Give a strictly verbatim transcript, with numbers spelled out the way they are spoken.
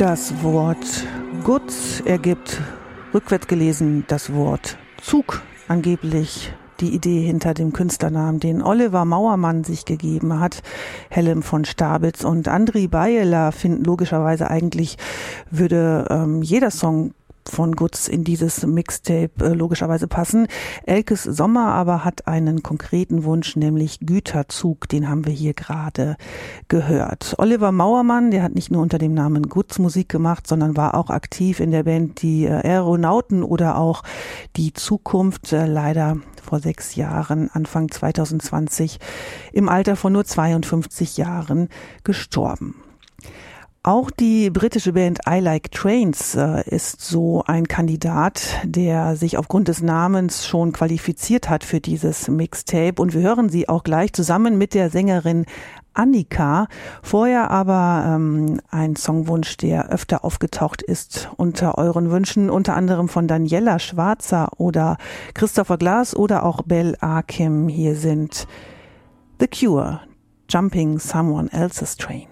Das Wort Guts ergibt rückwärts gelesen das Wort Zug, angeblich die Idee hinter dem Künstlernamen, den Oliver Mauermann sich gegeben hat. Helm von Starbitz und Andri Bayeler finden logischerweise eigentlich, würde ähm, jeder Song von Guts in dieses Mixtape äh, logischerweise passen. Elkes Sommer aber hat einen konkreten Wunsch, nämlich Güterzug, den haben wir hier gerade gehört. Oliver Mauermann, der hat nicht nur unter dem Namen Guts Musik gemacht, sondern war auch aktiv in der Band Die äh, Aeronauten oder auch Die Zukunft, äh, leider vor sechs Jahren, Anfang zwanzig zwanzig, im Alter von nur zweiundfünfzig Jahren gestorben. Auch die britische Band I Like Trains äh, ist so ein Kandidat, der sich aufgrund des Namens schon qualifiziert hat für dieses Mixtape. Und wir hören sie auch gleich zusammen mit der Sängerin Annika. Vorher aber ähm, ein Songwunsch, der öfter aufgetaucht ist unter euren Wünschen, unter anderem von Daniela Schwarzer oder Christopher Glass oder auch Bel Akim. Hier sind The Cure, Jumping Someone Else's Train.